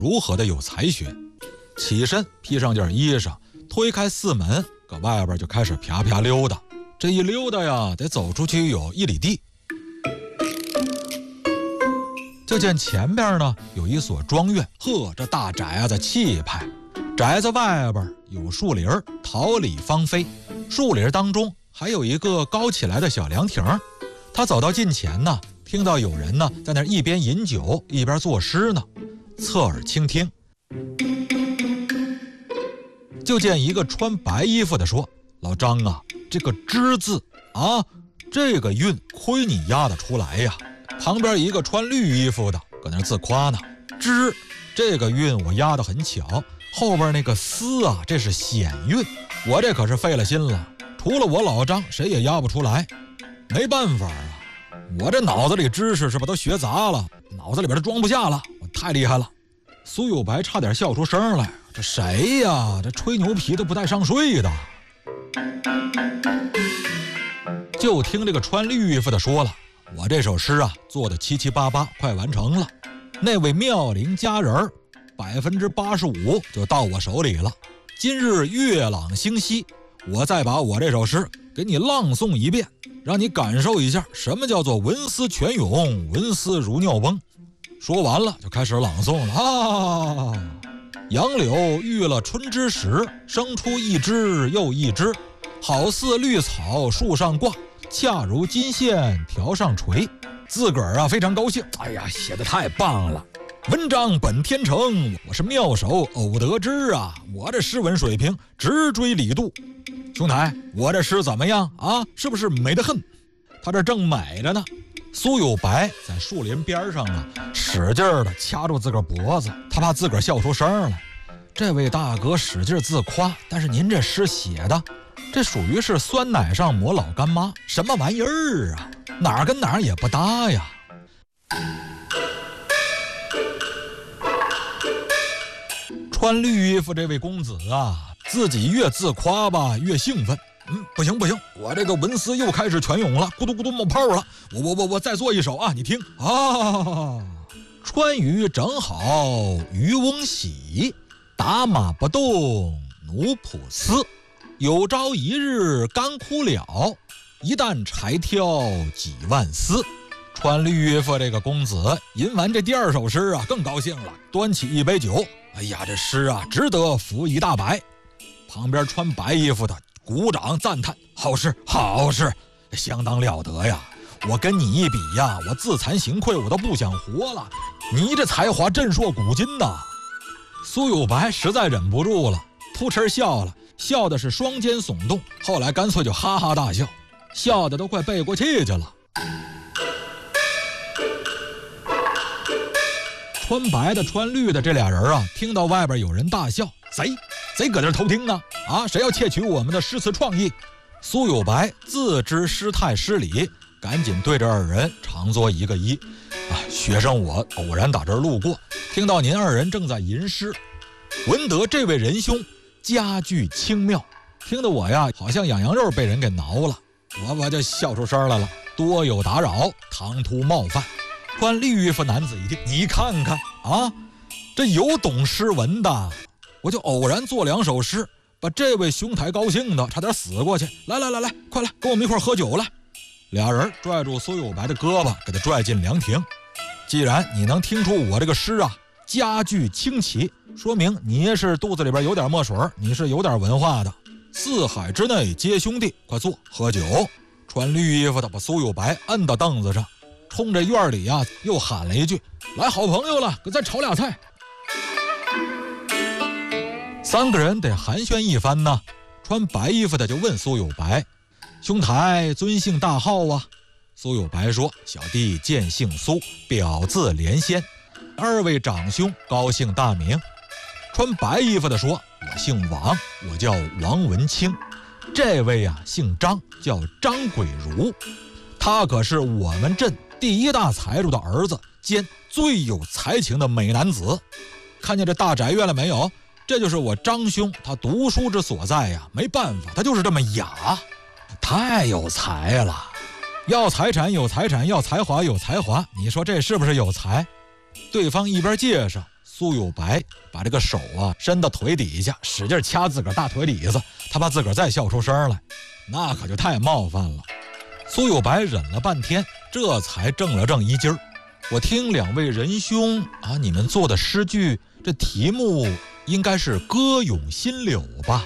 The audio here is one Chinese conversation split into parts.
如何的有才学。起身披上件衣裳，推开四门，搁外边就开始啪啪溜达。这一溜达呀，得走出去有1里地。就见前边呢有一所庄院，呵，这大宅子气派。宅子外边有树林，桃李芳菲，树林当中还有一个高起来的小凉亭。他走到近前呢，听到有人呢在那一边饮酒一边作诗呢，侧耳倾听。就见一个穿白衣服的说：“老张啊，这个知字啊，这个韵亏你押得出来呀。”旁边一个穿绿衣服的搁那自夸呢：“知这个韵我押得很巧，后边那个思啊，这是险韵，我这可是费了心了，除了我老张谁也押不出来。没办法啊，我这脑子里知识是吧都学杂了，脑子里边都装不下了，我太厉害了。”苏有白差点笑出声来，这谁呀？这吹牛皮的不带上税的。就听这个穿绿衣服的说了：“我这首诗啊，做的七七八八，快完成了。那位妙龄佳人85%就到我手里了。今日月朗星稀，我再把我这首诗给你朗诵一遍，让你感受一下什么叫做文思泉涌，文思如尿崩。”说完了就开始朗诵了啊！杨柳遇了春之时，生出一枝又一枝，好似绿草树上挂，恰如金线条上垂。自个儿啊非常高兴，哎呀，写得太棒了！文章本天成，我是妙手偶得之啊！我这诗文水平直追李杜。兄台，我这诗怎么样啊？是不是美得很？他这正美着呢。苏有白在树林边上啊，使劲的掐住自个儿脖子，他怕自个儿笑出声来。这位大哥使劲自夸，但是您这诗写的，这属于是酸奶上抹老干妈，什么玩意儿啊？哪儿跟哪儿也不搭呀。穿绿衣服这位公子啊，自己越自夸吧越兴奋。不行，我这个文思又开始泉涌了，咕嘟咕嘟冒泡了。我再做一首啊，你听啊。川渝正好渔翁喜，打马不动奴仆思。有朝一日干枯了，一担柴挑几万丝。穿绿衣服这个公子吟完这第二首诗啊，更高兴了，端起一杯酒，哎呀，这诗啊值得服一大白。旁边穿白衣服的鼓掌赞叹：“好诗，好诗，相当了得呀！我跟你一比呀，我自惭形愧，我都不想活了。你这才华震烁古今呐！”苏有白实在忍不住了，扑哧笑了，笑的是双肩耸动，后来干脆就哈哈大笑，笑的都快背过气去了。穿白的穿绿的这俩人啊，听到外边有人大笑，谁搁这偷听呢？啊，谁要窃取我们的诗词创意？苏有白自知失态失礼，赶紧对着二人长作一个揖。学生我偶然打这儿路过，听到您二人正在吟诗，闻得这位仁兄佳句轻妙，听得我呀好像痒羊肉被人给挠了，我就笑出声来了，多有打扰，唐突冒犯。穿绿衣服男子一听，你看看啊，这有懂诗文的，我就偶然做2首诗，把这位兄台高兴的差点死过去。来，快来，跟我们一块喝酒来。俩人拽住苏有白的胳膊，给他拽进凉亭。既然你能听出我这个诗啊佳句清奇，说明你是肚子里边有点墨水，你是有点文化的。四海之内皆兄弟，快坐喝酒。穿绿衣服的把苏有白摁到凳子上，冲着院里啊又喊了一句：“来好朋友了，再炒俩菜。”3个人得寒暄一番呢。穿白衣服的就问苏有白：“兄台尊姓大号啊？”苏有白说：“小弟见姓苏，表字连仙。2位长兄高姓大名？”穿白衣服的说：“我姓王，我叫王文清。这位啊姓张，叫张鬼如，他可是我们镇第1大财主的儿子，兼最有才情的美男子。看见这大宅院了没有？这就是我张兄他读书之所在呀，没办法，他就是这么雅，太有才了。要财产有财产，要才华有才华，你说这是不是有才？”对方一边介绍， 苏有白把这个手伸到腿底下，使劲掐自个儿大腿底子，他怕自个儿再笑出声来，那可就太冒犯了。苏有白忍了半天，这才正了正一劲儿。我听两位仁兄你们做的诗句，这题目应该是歌咏新柳吧？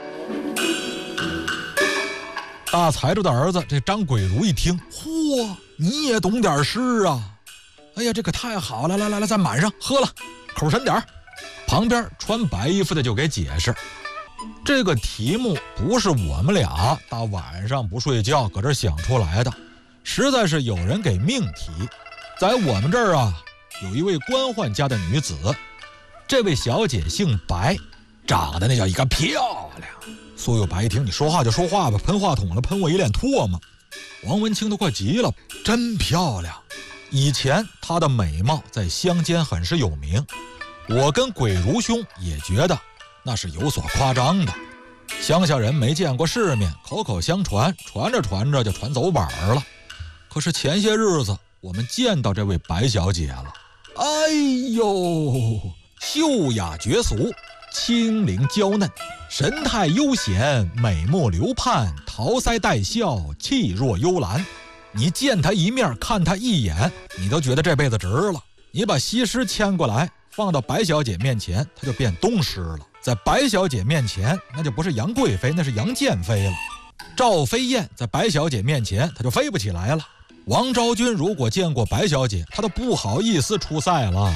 大财主的儿子这张鬼如一听，嚯，你也懂点诗啊！哎呀，这可太好了，来，再满上，喝了，口沉点。旁边穿白衣服的就给解释，这个题目不是我们俩大晚上不睡觉搁这想出来的，实在是有人给命题。在我们这儿有一位官宦家的女子，这位小姐姓白，长得那叫一个漂亮。苏有白一听，你说话就说话吧，喷话筒了，喷我一脸唾沫。王文清都快急了，真漂亮。以前她的美貌在乡间很是有名，我跟鬼如兄也觉得那是有所夸张的。乡下人没见过世面，口口相传，传着传着就传走板了。可是前些日子我们见到这位白小姐了，哎呦，秀雅绝俗，清灵娇嫩，神态悠闲，美目流盼，桃腮带笑，气若幽兰。你见她一面，看她一眼，你都觉得这辈子值了。你把西施牵过来放到白小姐面前，她就变东施了。在白小姐面前，那就不是杨贵妃，那是杨剑妃了。赵飞燕在白小姐面前，她就飞不起来了。王昭君如果见过白小姐，她都不好意思出赛了。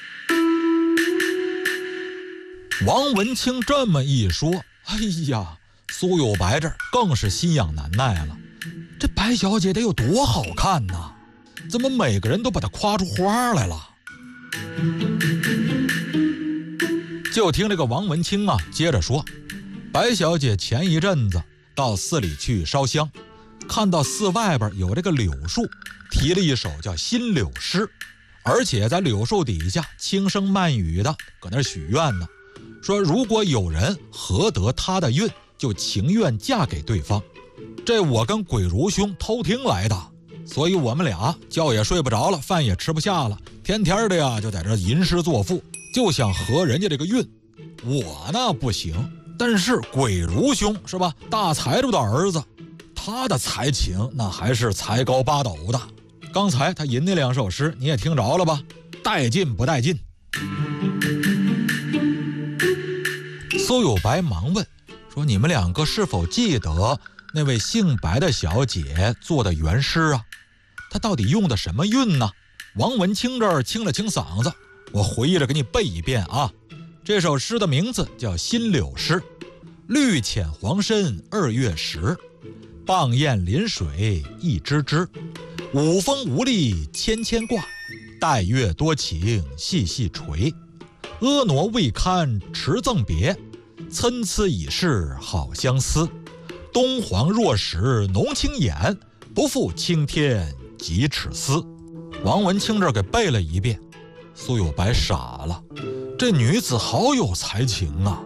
王文清这么一说，哎呀，苏有白这儿更是心痒难耐了。这白小姐得有多好看呢？怎么每个人都把她夸出花来了？就听这个王文清接着说，白小姐前一阵子到寺里去烧香，看到寺外边有这个柳树，提了一首叫新柳诗，而且在柳树底下轻声慢语的搁那许愿呢，说如果有人合得她的运，就情愿嫁给对方。这我跟鬼如兄偷听来的，所以我们俩觉也睡不着了，饭也吃不下了，天天的就在这吟诗作赋，就想合人家这个运。我呢不行，但是鬼如兄是吧，大财主的儿子，他的才情那还是才高八斗的。刚才他吟那两首诗你也听着了吧，带劲不带劲？苏有白忙问说，你们两个是否记得那位姓白的小姐做的原诗她到底用的什么韵呢？王文清这儿清了清嗓子，我回忆着给你背一遍这首诗的名字叫新柳诗。绿浅黄深2月10，傍雁临水一枝枝，五风无力千千挂，待月多情细细垂。婀娜未堪持赠别，参差已是好相思。东皇若使浓清眼，不负青天几尺丝。王文清这给背了一遍，苏有白傻了，这女子好有才情啊！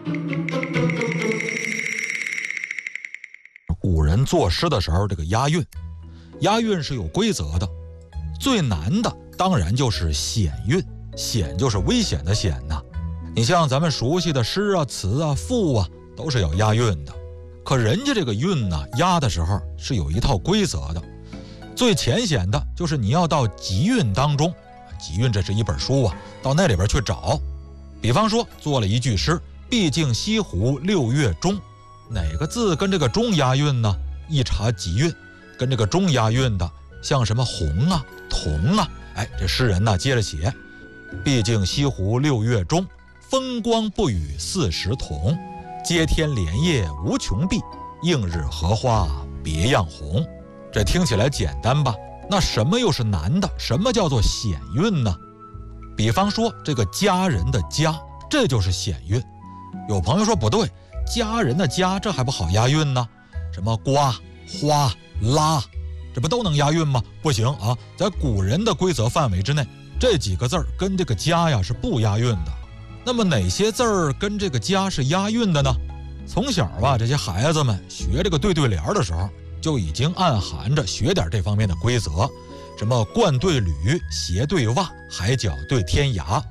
古人作诗的时候，这个押韵是有规则的。最难的当然就是险韵，险就是危险的险呐。你像咱们熟悉的诗词赋都是要押韵的。可人家这个韵呢，押的时候是有一套规则的。最浅显的就是你要到集韵当中，集韵这是一本书到那里边去找。比方说做了一句诗，毕竟西湖6月中，哪个字跟这个中押韵呢？一查集韵，跟这个中押韵的像什么红铜这诗人呢接着写，毕竟西湖6月中，风光不与40同，接天莲叶无穷碧，映日荷花别样红。这听起来简单吧？那什么又是难的？什么叫做险韵呢？比方说这个佳人的佳，这就是险韵。有朋友说不对，佳人的佳这还不好押韵呢？什么瓜、花、拉，这不都能押韵吗？不行在古人的规则范围之内，这几个字儿跟这个佳是不押韵的。那么哪些字儿跟这个佳是押韵的呢？从小这些孩子们学这个对联的时候，就已经暗含着学点这方面的规则，什么冠对履，鞋对袜，海角对天涯。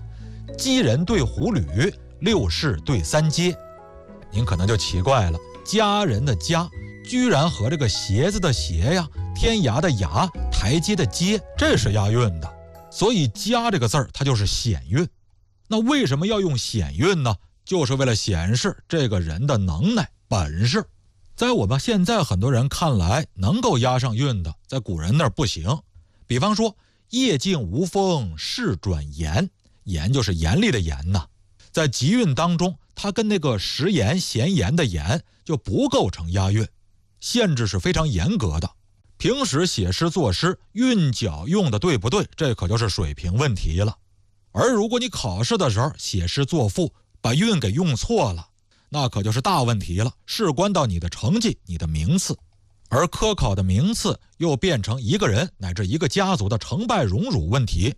鸡人对虎履，六世对三阶。您可能就奇怪了，佳人的佳居然和这个鞋子的鞋呀、天涯的涯、台阶的阶，这是押韵的。所以佳这个字儿它就是显韵。那为什么要用显韵呢？就是为了显示这个人的能耐本事。在我们现在很多人看来，能够押上韵的，在古人那儿不行。比方说夜静无风势转严，严就是严厉的严呐。在集韵当中，它跟那个食言咸盐的盐就不构成押韵，限制是非常严格的。平时写诗作诗，韵脚用的对不对，这可就是水平问题了。而如果你考试的时候写诗作赋，把韵给用错了，那可就是大问题了，事关到你的成绩、你的名次。而科考的名次又变成一个人乃至一个家族的成败荣辱问题。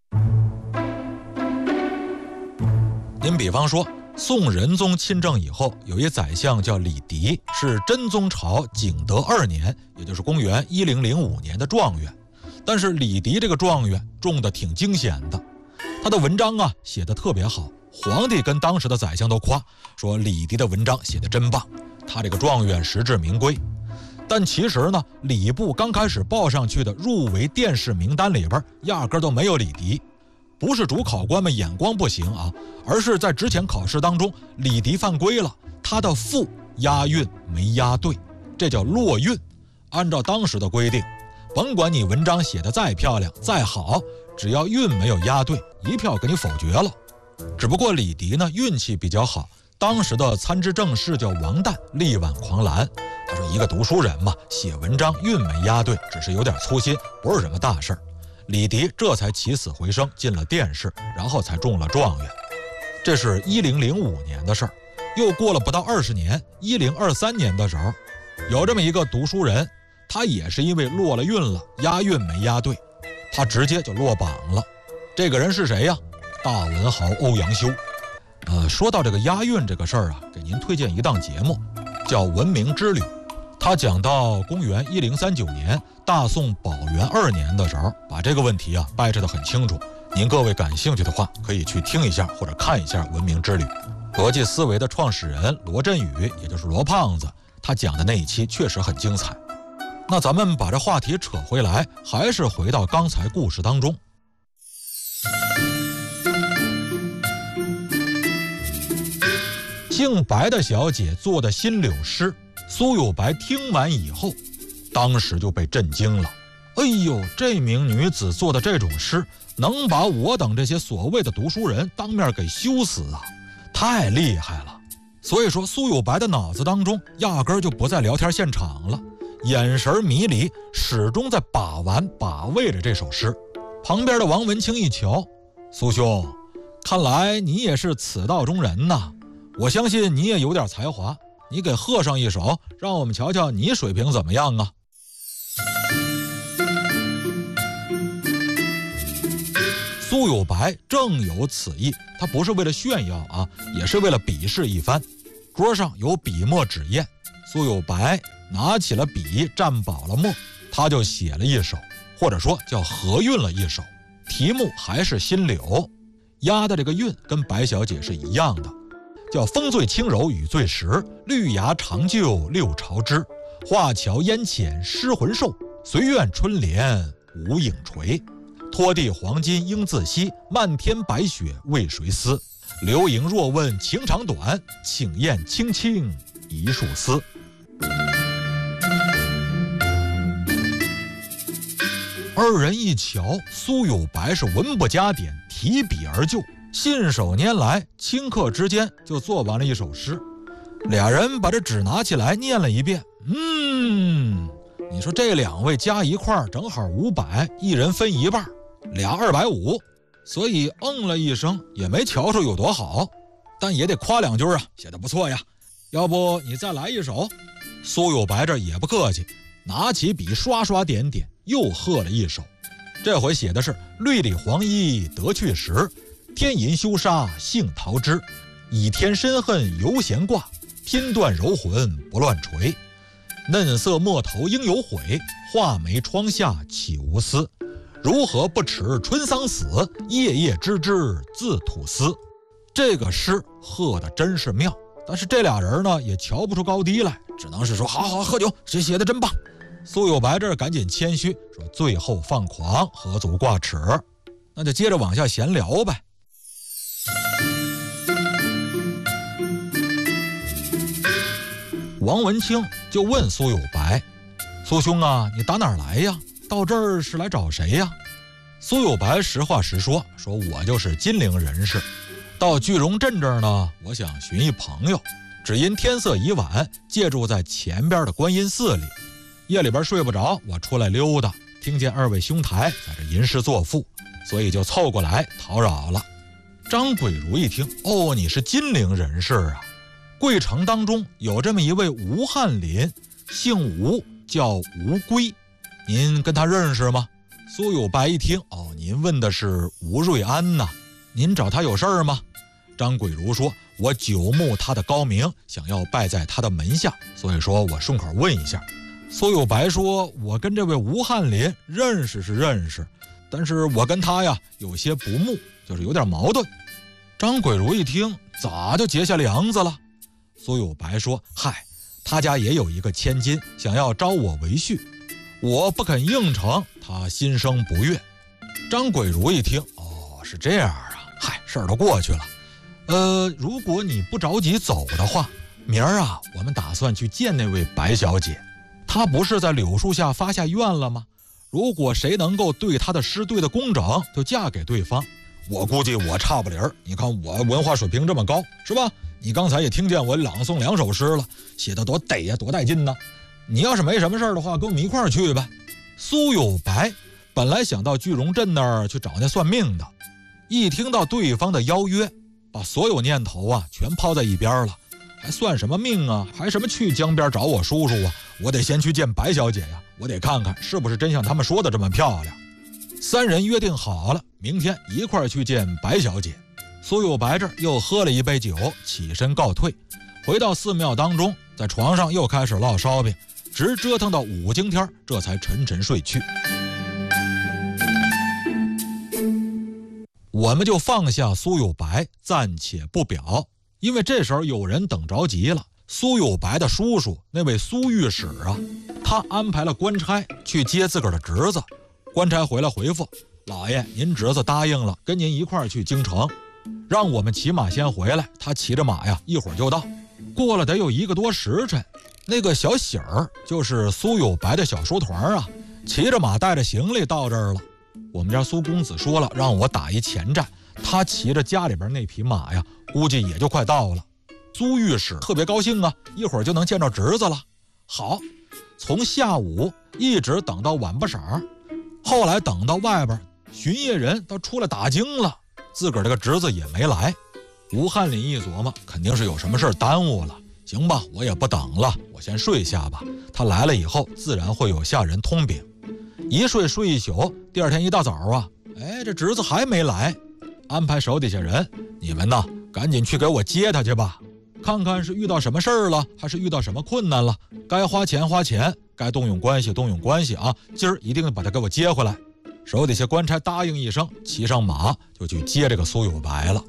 您比方说宋仁宗亲政以后，有一宰相叫李迪，是真宗朝景德2年，也就是公元1005年的状元。但是李迪这个状元中得挺惊险的，他的文章啊写得特别好，皇帝跟当时的宰相都夸说李迪的文章写得真棒，他这个状元实至名归。但其实呢，礼部刚开始报上去的入围殿试名单里边压根都没有李迪。不是主考官们眼光不行啊，而是在之前考试当中李迪犯规了，他的赋押韵没押对，这叫落韵。按照当时的规定，甭管你文章写得再漂亮再好，只要韵没有押对，一票给你否决了。只不过李迪呢运气比较好，当时的参知政事叫王旦力挽狂澜。他说一个读书人嘛，写文章韵没押对，只是有点粗心，不是什么大事儿。李迪这才起死回生，进了殿试，然后才中了状元。这是1005年的事儿。又过了不到20年，1023年的时候，有这么一个读书人，他也是因为落了韵了，押韵没押对，他直接就落榜了。这个人是谁呀？大文豪欧阳修。说到这个押韵这个事儿啊，给您推荐一档节目，叫《文明之旅》。他讲到公元1039年大宋宝元2年的时候，把这个问题啊掰扯得很清楚。您各位感兴趣的话，可以去听一下或者看一下《文明之旅》。逻辑思维的创始人罗振宇，也就是罗胖子，他讲的那一期确实很精彩。那咱们把这话题扯回来，还是回到刚才故事当中。姓白的小姐做的新柳诗，苏有白听完以后，当时就被震惊了。哎呦，这名女子做的这种诗，能把我等这些所谓的读书人当面给羞死啊，太厉害了。所以说苏有白的脑子当中压根儿就不在聊天现场了，眼神迷离，始终在把玩把味着这首诗。旁边的王文清一瞧，苏兄，看来你也是此道中人呐，我相信你也有点才华，你给喝上一首，让我们瞧瞧你水平怎么样啊。苏有白正有此意，他不是为了炫耀啊，也是为了比试一番。桌上有笔墨纸砚，苏有白拿起了笔，蘸饱了墨，他就写了一首，或者说叫合韵了一首，题目还是新柳，押的这个韵跟白小姐是一样的，叫风最轻柔雨最实，绿芽长就六朝枝，画桥烟浅失魂兽，随愿春帘无影垂，拖地黄金应自惜，漫天白雪为谁思，流萤若问情长短，请雁轻轻一树丝。二人一瞧，苏有白是文不加点，提笔而就，信手拈来，顷刻之间就做完了一首诗。俩人把这纸拿起来念了一遍，你说这两位加一块儿正好500，一人分一半，俩250，所以了一声，也没瞧出有多好，但也得夸两句啊，写得不错呀，要不你再来一首？苏有白这也不客气，拿起笔刷刷点点，又贺了一首。这回写的是绿里黄衣得去时，天银羞杀杏桃枝，倚天深恨犹闲挂，天断柔魂不乱垂，嫩色墨头应有悔，画眉窗下岂无私， 如何不耻春丧死，夜夜知之自吐丝。这个诗贺的真是妙，但是这俩人呢也瞧不出高低来，只能是说好好喝酒，这写的真棒。苏有白这儿赶紧谦虚说最后放狂，何足挂齿。那就接着往下闲聊呗。王文清就问苏有白：苏兄啊，你打哪儿来呀？到这儿是来找谁呀？苏有白实话实说，说我就是金陵人士，到句容镇这儿呢，我想寻一朋友，只因天色已晚，借住在前边的观音寺里。夜里边睡不着，我出来溜达，听见二位兄台在这吟诗作赋，所以就凑过来讨扰了。张鬼如一听，哦，你是金陵人士啊。贵城当中有这么一位吴翰林，姓吴，叫吴归，您跟他认识吗？苏有白一听，哦，您问的是吴瑞安呐，您找他有事儿吗？张鬼如说，我久慕他的高明，想要拜在他的门下，所以说我顺口问一下。苏有白说，我跟这位吴翰林认识是认识，但是我跟他呀有些不睦，就是有点矛盾。张鬼如一听，咋就结下梁子了？苏有白说，嗨，他家也有一个千金，想要招我为婿，我不肯应承，他心生不悦。张鬼如一听，哦，是这样啊，嗨，事儿都过去了。如果你不着急走的话，明儿啊，我们打算去见那位白小姐，她不是在柳树下发下愿了吗？如果谁能够对她的诗对得工整，就嫁给对方。我估计我差不离儿，你看我文化水平这么高，是吧？你刚才也听见我朗诵2首诗了，写得多得呀，多带劲呢。你要是没什么事儿的话，跟我们一块儿去呗。苏有白本来想到句容镇那儿去找那算命的，一听到对方的邀约，把所有念头啊全抛在一边了。还算什么命啊？还什么去江边找我叔叔啊？我得先去见白小姐呀，我得看看是不是真像他们说的这么漂亮。三人约定好了，明天一块儿去见白小姐。苏有白这儿又喝了一杯酒，起身告退，回到寺庙当中，在床上又开始烙烧饼，直折腾到5更天，这才沉沉睡去。我们就放下苏有白，暂且不表，因为这时候有人等着急了。苏有白的叔叔那位苏御史啊，他安排了官差去接自个儿的侄子。官差回来回复，老爷，您侄子答应了跟您一块儿去京城，让我们骑马先回来，他骑着马呀一会儿就到。过了得有1个多时辰，那个小喜儿就是苏有白的小书团啊，骑着马带着行李到这儿了。我们家苏公子说了，让我打一前站，他骑着家里边那匹马呀，估计也就快到了。苏御史特别高兴啊，一会儿就能见着侄子了。好，从下午一直等到晚不晌，后来等到外边巡夜人都出来打更了，自个儿这个侄子也没来。吴翰林一琢磨，肯定是有什么事耽误了。行吧，我也不等了，我先睡下吧。他来了以后，自然会有下人通禀。一睡一宿，第二天一大早啊，这侄子还没来。安排手底下人，你们呢，赶紧去给我接他去吧。看看是遇到什么事儿了，还是遇到什么困难了，该花钱花钱，该动用关系动用关系啊！今儿一定把他给我接回来。手底下官差答应一声，骑上马就去接这个苏有白了。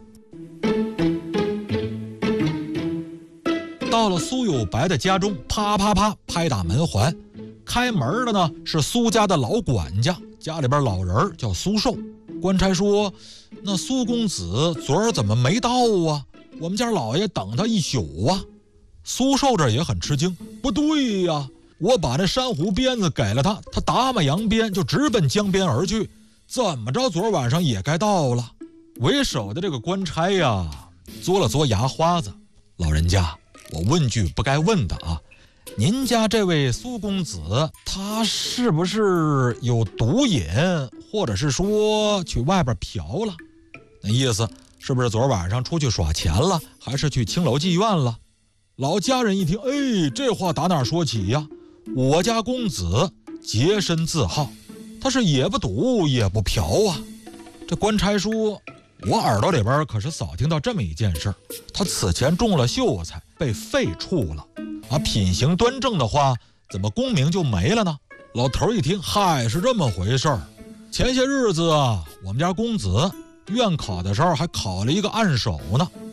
到了苏有白的家中，啪啪啪拍打门环，开门的呢是苏家的老管家，家里边老人叫苏寿。官差说，那苏公子昨儿怎么没到啊？我们家老爷等他一宿啊。苏寿这也很吃惊，不对呀，我把那珊瑚鞭子给了他，他打马扬鞭就直奔江边而去，怎么着昨晚上也该到了。为首的这个官差呀，嘬了嘬牙花子，老人家，我问句不该问的啊，您家这位苏公子他是不是有毒瘾，或者是说去外边嫖了？那意思是不是昨晚上出去耍钱了，还是去青楼妓院了？老家人一听，这话打哪说起呀？我家公子洁身自好，他是也不赌也不嫖啊。这官差说，我耳朵里边可是早听到这么一件事，他此前中了秀才，被废黜了啊。品行端正的话，怎么功名就没了呢？老头一听，嗨，是这么回事儿。 前些日子啊，我们家公子院考的时候还考了一个按手呢，